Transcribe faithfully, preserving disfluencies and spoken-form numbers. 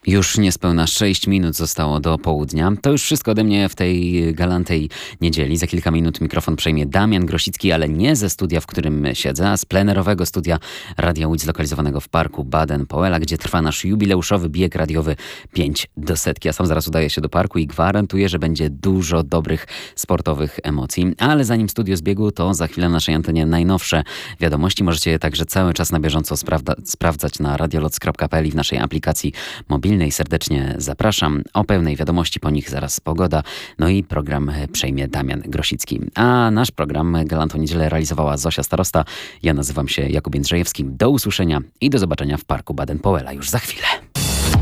Już niespełna sześć minut zostało do południa. To już wszystko ode mnie w tej galantej niedzieli. Za kilka minut mikrofon przejmie Damian Grosicki, ale nie ze studia, w którym siedzę, a z plenerowego studia Radia Łódź zlokalizowanego w parku Baden-Powella, gdzie trwa nasz jubileuszowy bieg radiowy pięć do setki. Ja sam zaraz udaję się do parku i gwarantuję, że będzie dużo dobrych sportowych emocji. Ale zanim studio zbiegu, to za chwilę na naszej antenie najnowsze wiadomości. Możecie je także cały czas na bieżąco sprawda- sprawdzać na radioloc kropka p l i w naszej aplikacji mobilnej. Serdecznie zapraszam. O pełnej wiadomości po nich zaraz pogoda. No i program przejmie Damian Grosicki. A nasz program Galantą Niedzielę realizowała Zosia Starosta. Ja nazywam się Jakub Jędrzejewski. Do usłyszenia i do zobaczenia w parku Baden-Powella już za chwilę.